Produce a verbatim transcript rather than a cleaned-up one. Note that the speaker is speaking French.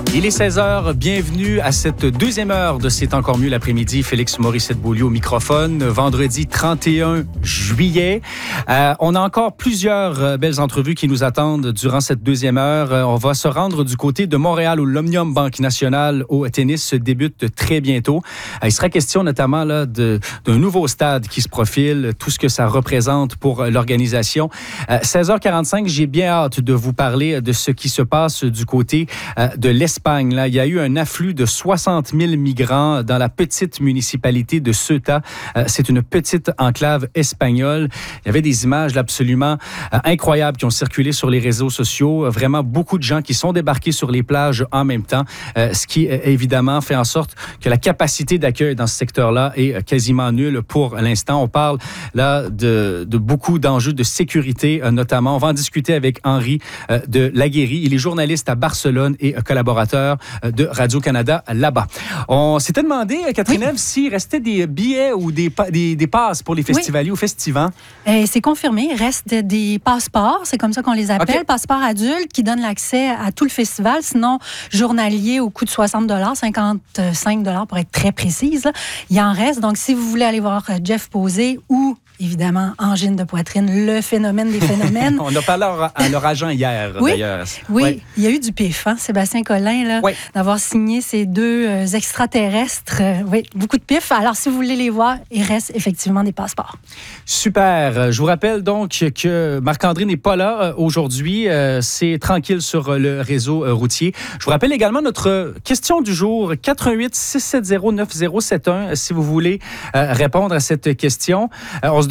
Il est seize heures, bienvenue à cette deuxième heure de C'est encore mieux l'après-midi. Félix Morissette-Beaulieu au microphone, vendredi trente et un juillet. Euh, on a encore plusieurs euh, belles entrevues qui nous attendent durant cette deuxième heure. Euh, on va se rendre du côté de Montréal où l'Omnium Banque Nationale au tennis se débute très bientôt. Euh, il sera question notamment là, de, d'un nouveau stade qui se profile, tout ce que ça représente pour euh, l'organisation. Euh, seize heures quarante-cinq, j'ai bien hâte de vous parler de ce qui se passe du côté euh, de l'Espagne. Là, il y a eu un afflux de soixante mille migrants dans la petite municipalité de Ceuta. Euh, c'est une petite enclave espagnole. Il y avait des images là, absolument euh, incroyables qui ont circulé sur les réseaux sociaux. Euh, vraiment beaucoup de gens qui sont débarqués sur les plages en même temps, euh, ce qui euh, évidemment fait en sorte que la capacité d'accueil dans ce secteur-là est euh, quasiment nulle pour l'instant. On parle là de, de beaucoup d'enjeux de sécurité, euh, notamment. On va en discuter avec Henri euh, de Laguérie. Il est journaliste à Barcelone et euh, collaborateur de Radio-Canada là-bas. On s'était demandé, Catherine Ève, oui. s'il restait des billets ou des, des, des passes pour les festivaliers oui. ou festivants. Euh, c'est confirmé. Il reste des passeports, c'est comme ça qu'on les appelle, okay. passeports adultes qui donnent l'accès à tout le festival, sinon journalier au coût de soixante dollars, cinquante-cinq dollars pour être très précise. Là. Il en reste. Donc, si vous voulez aller voir Jeff Posé ou évidemment, angine de poitrine, le phénomène des phénomènes. On a parlé à leur agent hier, oui, d'ailleurs. Oui, oui, il y a eu du pif, hein, Sébastien Collin, là, oui. d'avoir signé ces deux euh, extraterrestres. Euh, oui, beaucoup de pif. Alors, si vous voulez les voir, il reste effectivement des passeports. Super. Je vous rappelle donc que Marc-André n'est pas là euh, aujourd'hui. Euh, c'est tranquille sur euh, le réseau euh, routier. Je vous rappelle également notre question du jour, quatre un huit, six sept zéro, neuf zéro sept un, si vous voulez euh, répondre à cette question. Euh, on se